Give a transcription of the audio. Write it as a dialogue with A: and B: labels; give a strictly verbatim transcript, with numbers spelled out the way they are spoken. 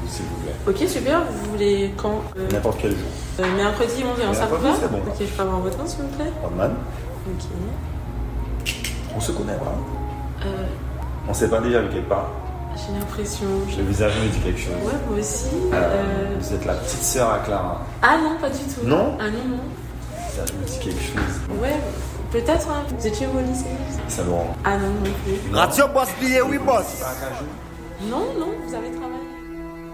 A: s'il vous plaît.
B: Ok, super. Vous voulez quand euh...
A: N'importe quel jour.
B: Euh, mercredi, onze heures, ça vous va?
A: C'est bon.
B: Ok, je peux avoir votre nom, s'il vous plaît?
A: Rodman.
B: Ok.
A: On se connaît, pas?
B: Euh...
A: On s'est pas déjà vu quelque part?
B: J'ai l'impression.
A: Le visage me dit quelque chose.
B: Ouais, moi aussi.
A: Euh,
B: euh...
A: Vous êtes la petite sœur à Clara.
B: Ah non, pas du tout.
A: Non?
B: Ah non, non.
A: Le visage me dit quelque chose.
B: Ouais, peut-être. Hein. Vous étiez au lycée?
A: Ça nous rend.
B: Ah non, non plus.
C: Ratio boss billet, oui boss.
A: C'est pas un cajou?
B: Non, non, vous avez travaillé.